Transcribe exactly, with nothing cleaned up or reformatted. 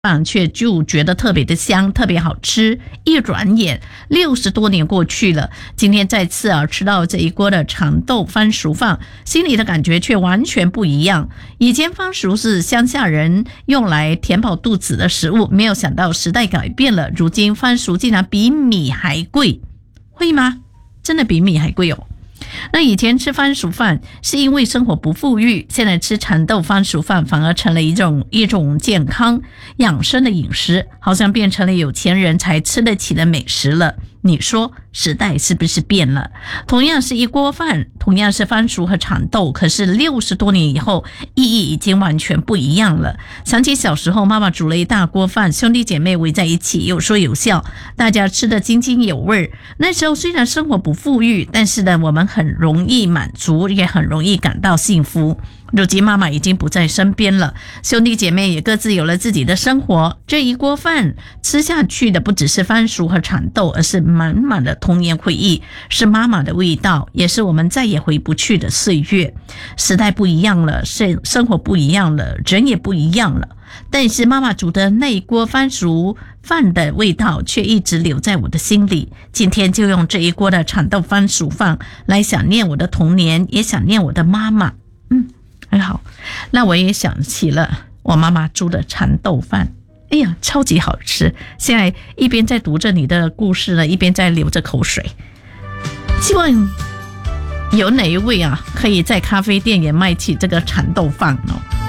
饭却就觉得特别的香，特别好吃。一转眼六十多年过去了，今天再次啊吃到这一锅的长豆番薯饭，心里的感觉却完全不一样。以前番薯是乡下人用来填饱肚子的食物，没有想到时代改变了，如今番薯竟然比米还贵，会吗？真的比米还贵哦。那以前吃番薯饭是因为生活不富裕，现在吃蚕豆番薯饭反而成了一种一种健康养生的饮食，好像变成了有钱人才吃得起的美食了。你说时代是不是变了？同样是一锅饭，同样是番薯和蚕豆，可是六十多年以后，意义已经完全不一样了。想起小时候，妈妈煮了一大锅饭，兄弟姐妹围在一起，有说有笑，大家吃得津津有味。那时候虽然生活不富裕，但是呢，我们很容易满足，也很容易感到幸福。如今妈妈已经不在身边了，兄弟姐妹也各自有了自己的生活，这一锅饭吃下去的不只是番薯和蚕豆，而是满满的童年回忆，是妈妈的味道，也是我们再也回不去的岁月。时代不一样了，生活不一样了，人也不一样了，但是妈妈煮的那一锅番薯饭的味道却一直留在我的心里。今天就用这一锅的蚕豆番薯饭来想念我的童年，也想念我的妈妈。嗯，很好。那我也想起了我妈妈煮的蚕豆饭，哎呀，超级好吃。现在一边在读着你的故事呢，一边在流着口水。希望有哪一位啊，可以在咖啡店也卖起这个蚕豆饭哦。